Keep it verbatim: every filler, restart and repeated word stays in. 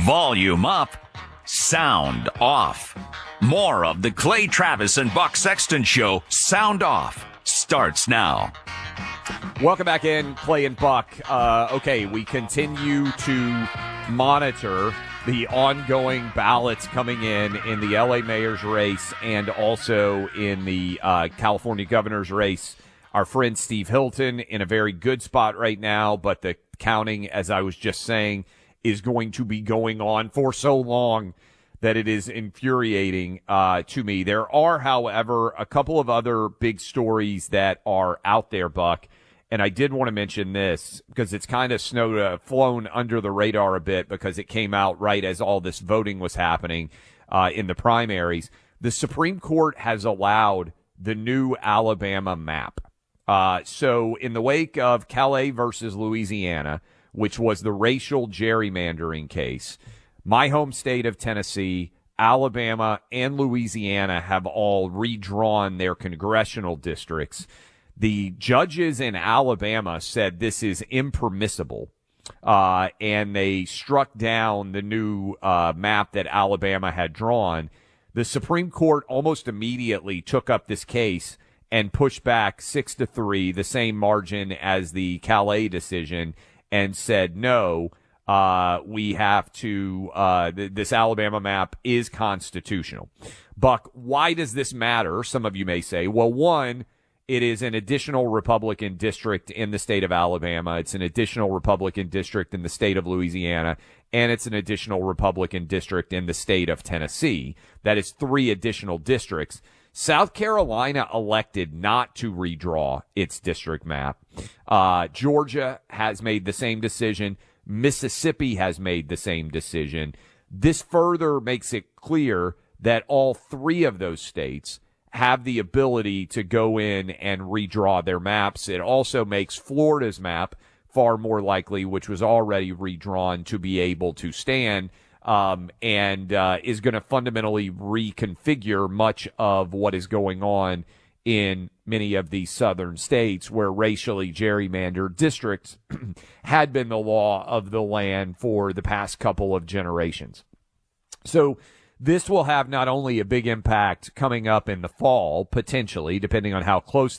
Volume up, sound off. More of the Clay Travis and Buck Sexton Show, Sound Off, starts now. Welcome back in, Clay and Buck. Uh, okay, we continue to monitor the ongoing ballots coming in in the L A mayor's race and also in the uh, California governor's race. Our friend Steve Hilton in a very good spot right now, but the counting, as I was just saying, is going to be going on for so long that it is infuriating uh, to me. There are, however, a couple of other big stories that are out there, Buck, and I did want to mention this because it's kind of snowed, uh, flown under the radar a bit because it came out right as all this voting was happening uh, in the primaries. The Supreme Court has allowed the new Alabama map. Uh, so in the wake of Calais versus Louisiana, which was the racial gerrymandering case, my home state of Tennessee, Alabama, and Louisiana have all redrawn their congressional districts. The judges in Alabama said this is impermissible, uh, and they struck down the new uh, map that Alabama had drawn. The Supreme Court almost immediately took up this case and pushed back six to three, the same margin as the Calais decision, and said, no, uh, we have to, uh, th- this Alabama map is constitutional. Buck, why does this matter? Some of you may say, well, one, it is an additional Republican district in the state of Alabama. It's an additional Republican district in the state of Louisiana, and it's an additional Republican district in the state of Tennessee. That is three additional districts. South Carolina elected not to redraw its district map. Uh, Georgia has made the same decision. Mississippi has made the same decision. This further makes it clear that all three of those states have the ability to go in and redraw their maps. It also makes Florida's map far more likely, which was already redrawn, to be able to stand. Um, and uh, is going to fundamentally reconfigure much of what is going on in many of these southern states where racially gerrymandered districts had been the law of the land for the past couple of generations. So this will have not only a big impact coming up in the fall, potentially, depending on how close